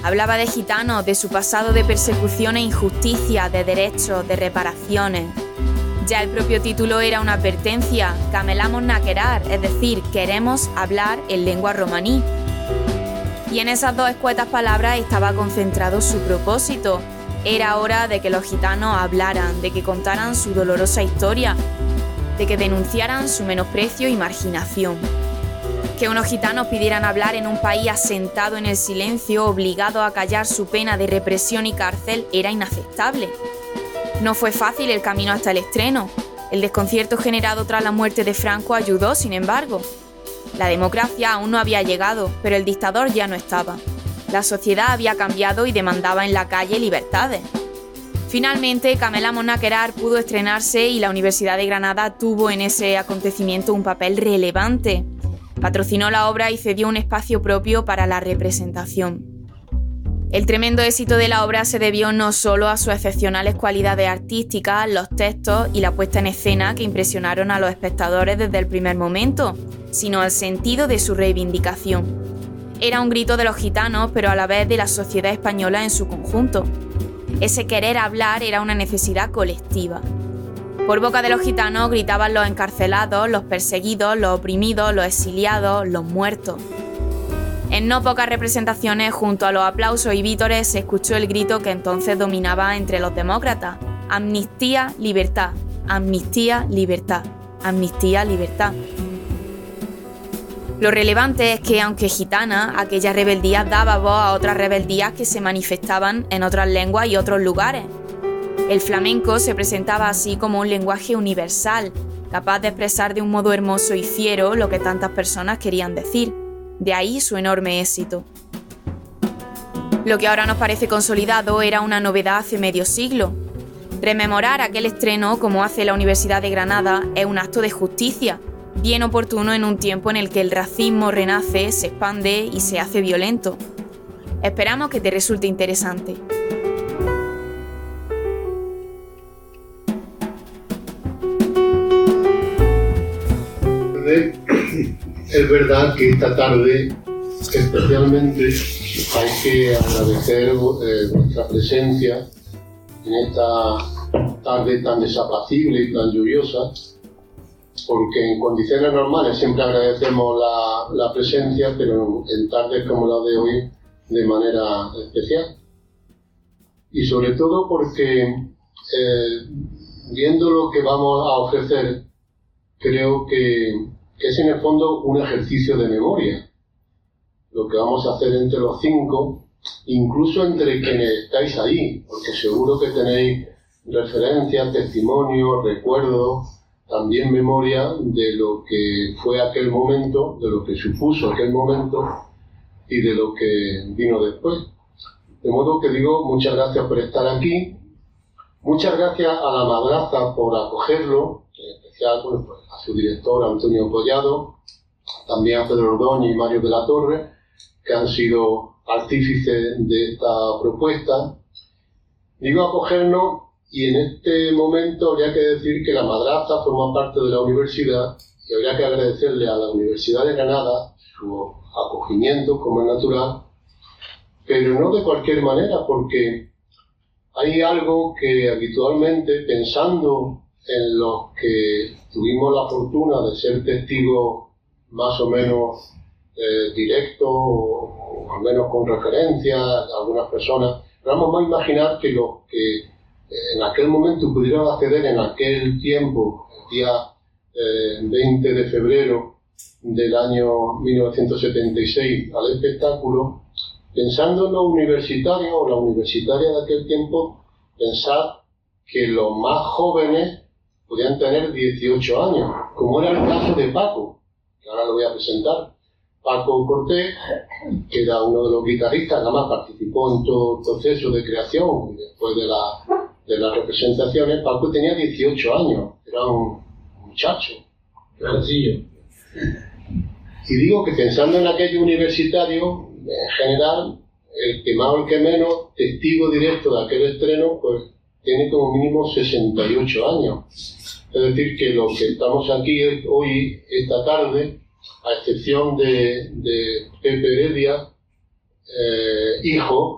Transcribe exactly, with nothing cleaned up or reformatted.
Hablaba de gitanos, de su pasado de persecución e injusticia, de derechos, de reparaciones. Ya el propio título era una advertencia, camelamos na querar, es decir, queremos hablar en lengua romaní. Y en esas dos escuetas palabras estaba concentrado su propósito. Era hora de que los gitanos hablaran, de que contaran su dolorosa historia, de que denunciaran su menosprecio y marginación. Que unos gitanos pidieran hablar en un país asentado en el silencio, obligado a callar su pena de represión y cárcel, era inaceptable. No fue fácil el camino hasta el estreno. El desconcierto generado tras la muerte de Franco ayudó, sin embargo. La democracia aún no había llegado, pero el dictador ya no estaba. La sociedad había cambiado y demandaba en la calle libertades. Finalmente, Camelamos na querar pudo estrenarse y la Universidad de Granada tuvo en ese acontecimiento un papel relevante. Patrocinó la obra y cedió un espacio propio para la representación. El tremendo éxito de la obra se debió no solo a sus excepcionales cualidades artísticas, los textos y la puesta en escena que impresionaron a los espectadores desde el primer momento, sino al sentido de su reivindicación. Era un grito de los gitanos, pero a la vez de la sociedad española en su conjunto. Ese querer hablar era una necesidad colectiva. Por boca de los gitanos gritaban los encarcelados, los perseguidos, los oprimidos, los exiliados, los muertos. En no pocas representaciones, junto a los aplausos y vítores, se escuchó el grito que entonces dominaba entre los demócratas: amnistía, libertad, amnistía, libertad, amnistía, libertad. Lo relevante es que, aunque gitana, aquella rebeldía daba voz a otras rebeldías que se manifestaban en otras lenguas y otros lugares. El flamenco se presentaba así como un lenguaje universal, capaz de expresar de un modo hermoso y fiero lo que tantas personas querían decir. De ahí su enorme éxito. Lo que ahora nos parece consolidado era una novedad hace medio siglo. Rememorar aquel estreno, como hace la Universidad de Granada, es un acto de justicia, bien oportuno en un tiempo en el que el racismo renace, se expande y se hace violento. Esperamos que te resulte interesante. Es verdad que esta tarde especialmente hay que agradecer eh, vuestra presencia en esta tarde tan desapacible y tan lluviosa, porque en condiciones normales siempre agradecemos la, la presencia, pero en tardes como la de hoy de manera especial. Y sobre todo porque eh, viendo lo que vamos a ofrecer, creo que es en el fondo un ejercicio de memoria. Lo que vamos a hacer entre los cinco, incluso entre quienes estáis ahí, porque seguro que tenéis referencias, testimonios, recuerdos, también memoria de lo que fue aquel momento, de lo que supuso aquel momento y de lo que vino después. De modo que digo, muchas gracias por estar aquí, muchas gracias a la madraza por acogerlo, en especial bueno, pues, a su director Antonio Collado, también a Pedro Ordóñez y Mario de la Torre, que han sido artífices de esta propuesta. Digo acogernos, y en este momento habría que decir que la madraza forma parte de la universidad y habría que agradecerle a la Universidad de Granada su acogimiento, como es natural, pero no de cualquier manera, porque hay algo que habitualmente, pensando en los que tuvimos la fortuna de ser testigos más o menos eh, directos, o, o al menos con referencia a algunas personas, vamos a imaginar que los que eh, en aquel momento pudieron acceder en aquel tiempo, el día eh, veinte de febrero del año mil novecientos setenta y seis, al espectáculo, pensando en los universitarios o la universitaria de aquel tiempo, pensar que los más jóvenes podían tener dieciocho años, como era el caso de Paco, que ahora lo voy a presentar. Paco Cortés, que era uno de los guitarristas, además participó en todo el proceso de creación después de, la, de las representaciones. Paco tenía dieciocho años, era un muchacho. Sencillo. Y digo que pensando en aquello universitario, en general, el que más o el que menos, testigo directo de aquel estreno, pues tiene como mínimo sesenta y ocho años. Es decir, que los que estamos aquí hoy, esta tarde, a excepción de, de Pepe Heredia, eh, hijo,